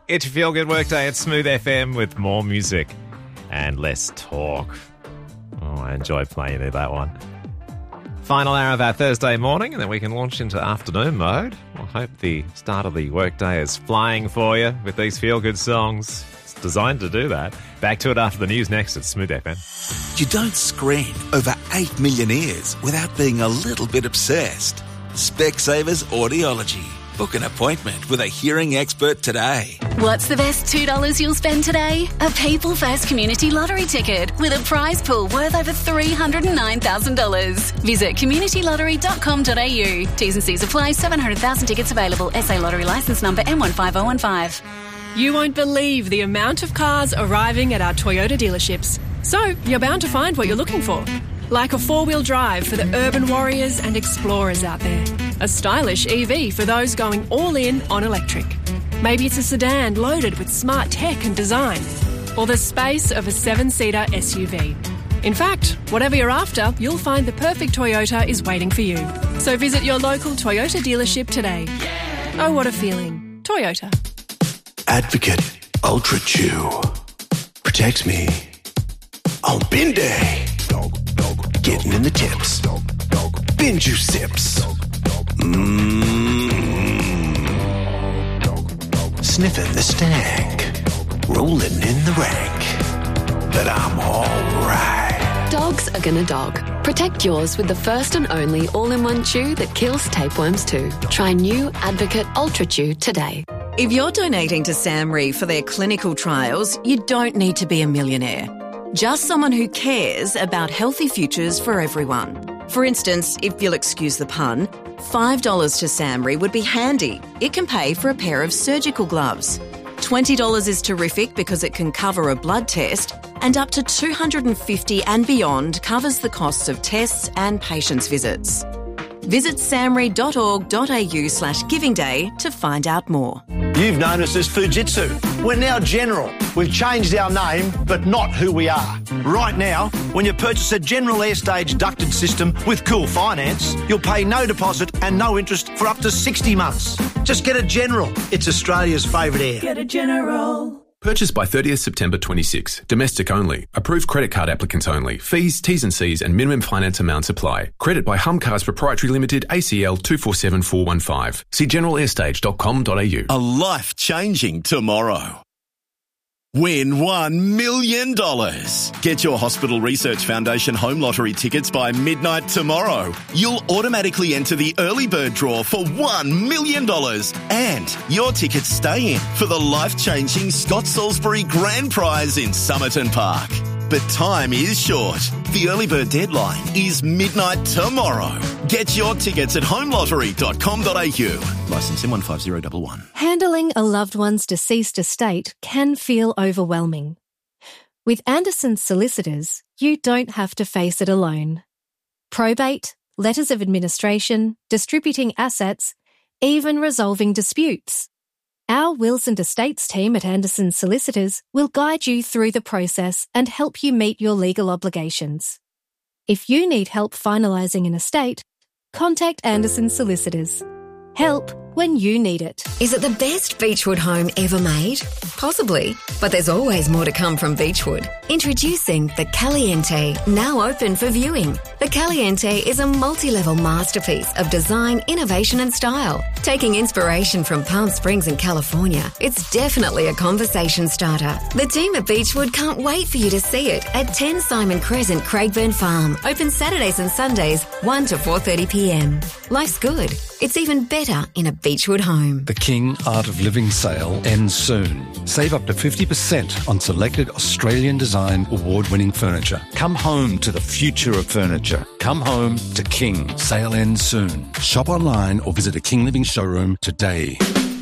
It's your Feel Good Workday at Smooth FM with more music and less talk. Oh, I enjoy playing you that one. Final hour of our Thursday morning, and then we can launch into afternoon mode. I hope the start of the workday is flying for you with these Feel Good songs. It's designed to do that. Back to it after the news next at Smooth FM. You don't scream over 8 million ears without being a little bit obsessed. Specsavers Audiology. Book an appointment with a hearing expert today. What's the best $2 you'll spend today? A People First Community Lottery ticket with a prize pool worth over $309,000. Visit communitylottery.com.au. T's and C's apply. 700,000 tickets available. SA Lottery licence number M15015. You won't believe the amount of cars arriving at our Toyota dealerships. So you're bound to find what you're looking for. Like a four-wheel drive for the urban warriors and explorers out there. A stylish EV for those going all in on electric. Maybe it's a sedan loaded with smart tech and design. Or the space of a 7-seater SUV. In fact, whatever you're after, you'll find the perfect Toyota is waiting for you. So visit your local Toyota dealership today. Oh, what a feeling. Toyota. Advocate Ultra Chew. Protects me on bin day. Getting in the tips. Bin juice sips. Sniffing the stank. Rolling in the rank. But I'm alright. Dogs are gonna dog. Protect yours with the first and only all-in-one chew that kills tapeworms too. Try new Advocate Ultra Chew today. If you're donating to SAMRE for their clinical trials, you don't need to be a millionaire. Just someone who cares about healthy futures for everyone. For instance, if you'll excuse the pun, $5 to SAMRE would be handy. It can pay for a pair of surgical gloves. $20 is terrific because it can cover a blood test, and up to $250 and beyond covers the costs of tests and patients' visits. Visit samre.org.au/giving day to find out more. You've known us as Fujitsu. We're now General. We've changed our name, but not who we are. Right now, when you purchase a General Airstage ducted system with Cool Finance, you'll pay no deposit and no interest for up to 60 months. Just get a General. It's Australia's favourite air. Get a General. Purchase by 30th September 26. Domestic only. Approved credit card applicants only. Fees, T's and C's and minimum finance amounts apply. Credit by Humcars Proprietary Limited, ACL 247415. See generalairstage.com.au. A life-changing tomorrow. Win $1 million. Get your Hospital Research Foundation Home Lottery tickets by midnight tomorrow. You'll automatically enter the early bird draw for $1 million. And your tickets stay in for the life-changing Scott Salisbury Grand Prize in Somerton Park. But time is short. The early bird deadline is midnight tomorrow. Get your tickets at homelottery.com.au. Licence M15011. Handling a loved one's deceased estate can feel overwhelming. With Anderson's Solicitors, you don't have to face it alone. Probate, letters of administration, distributing assets, even resolving disputes. Our Wills and Estates team at Anderson's Solicitors will guide you through the process and help you meet your legal obligations. If you need help finalising an estate, contact Anderson's Solicitors. Help when you need it. Is it the best Beechwood home ever made? Possibly, but there's always more to come from Beechwood. Introducing the Caliente, now open for viewing. The Caliente is a multi-level masterpiece of design, innovation and style. Taking inspiration from Palm Springs in California, it's definitely a conversation starter. The team at Beechwood can't wait for you to see it at 10 Simon Crescent, Craigburn Farm. Open Saturdays and Sundays, 1 to 4:30 p.m. Life's good. It's even better in a Beechwood home. The King Art of Living sale ends soon. Save up to 50% on selected Australian design award-winning furniture. Come home to the future of furniture. Come home to King. Sale ends soon. Shop online or visit a King Living showroom today.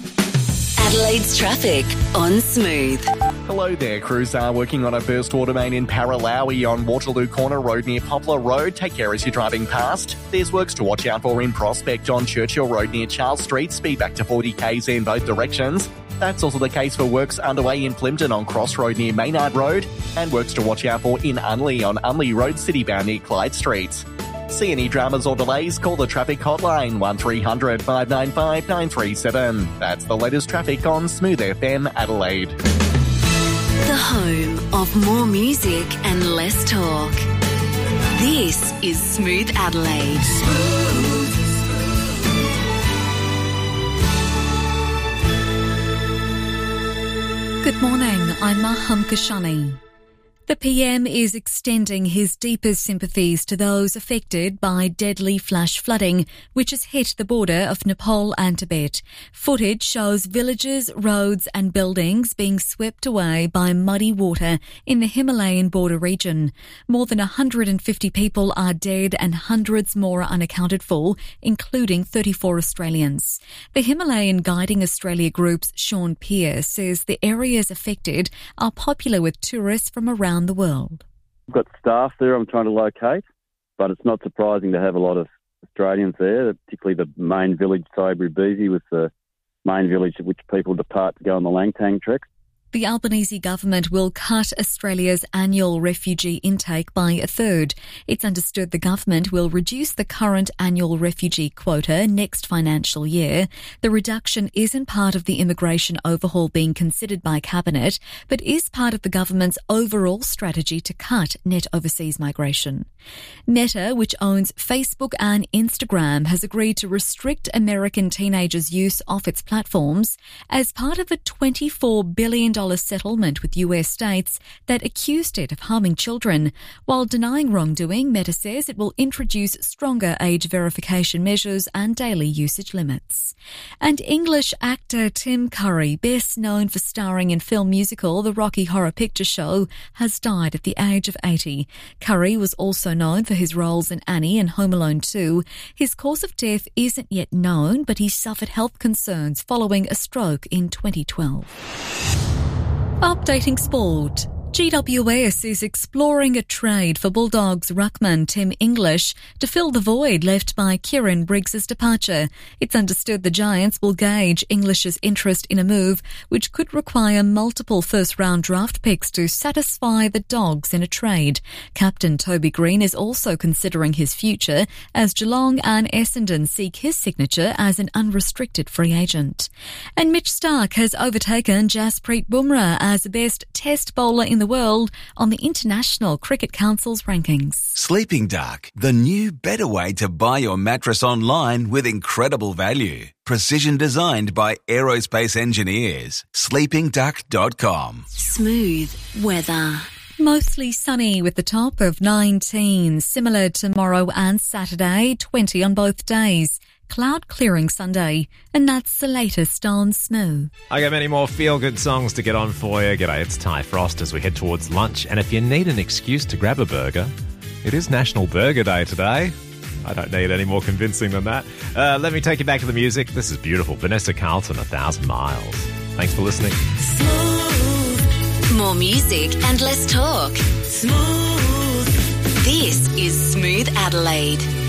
Adelaide's traffic on Smooth. Hello there, crews are working on a burst water main in Paralawi on Waterloo Corner Road near Poplar Road. Take care as you're driving past. There's works to watch out for in Prospect on Churchill Road near Charles Street. Speed back to 40 k's in both directions. That's also the case for works underway in Plimpton on Cross Road near Maynard Road, and works to watch out for in Unley on Unley Road citybound near Clyde Street. See any dramas or delays? Call the traffic hotline 1300 595 937. That's the latest traffic on Smooth FM Adelaide. The home of more music and less talk. This is Smooth Adelaide. Good morning, I'm Maham Kashani. The PM is extending his deepest sympathies to those affected by deadly flash flooding, which has hit the border of Nepal and Tibet. Footage shows villages, roads and buildings being swept away by muddy water in the Himalayan border region. More than 150 people are dead and hundreds more are unaccounted for, including 34 Australians. The Himalayan Guiding Australia Group's Sean Pearce says the areas affected are popular with tourists from around the world. I've got staff there I'm trying to locate, but it's not surprising to have a lot of Australians there, particularly the main village, Sobri was the main village at which people depart to go on the Langtang trek. The Albanese government will cut Australia's annual refugee intake by a third. It's understood the government will reduce the current annual refugee quota next financial year. The reduction isn't part of the immigration overhaul being considered by Cabinet, but is part of the government's overall strategy to cut net overseas migration. Meta, which owns Facebook and Instagram, has agreed to restrict American teenagers' use of its platforms as part of a $24 billion settlement with US states that accused it of harming children. While denying wrongdoing, Meta says it will introduce stronger age verification measures and daily usage limits. And English actor Tim Curry, best known for starring in film musical The Rocky Horror Picture Show, has died at the age of 80. Curry was also known for his roles in Annie and Home Alone 2. His cause of death isn't yet known, but he suffered health concerns following a stroke in 2012. Updating sport. GWS is exploring a trade for Bulldogs ruckman Tim English to fill the void left by Kieran Briggs' departure. It's understood the Giants will gauge English's interest in a move which could require multiple first-round draft picks to satisfy the Dogs in a trade. Captain Toby Green is also considering his future as Geelong and Essendon seek his signature as an unrestricted free agent. And Mitch Starc has overtaken Jasprit Bumrah as the best test bowler in the world on the International Cricket Council's rankings. Sleeping Dark, the new better way to buy your mattress online with incredible value. Precision designed by aerospace engineers. sleepingduck.com. Smooth weather. Mostly sunny with the top of 19, similar tomorrow and Saturday, 20 on both days. Cloud clearing Sunday, and that's the latest on Smooth. I got many more feel-good songs to get on for you. G'day, it's Ty Frost as we head towards lunch. And if you need an excuse to grab a burger, it is National Burger Day today. I don't need any more convincing than that. Let me take you back to the music. This is beautiful. Vanessa Carlton, 1,000 Miles. Thanks for listening. Smooth. More music and less talk. Smooth. This is Smooth Adelaide.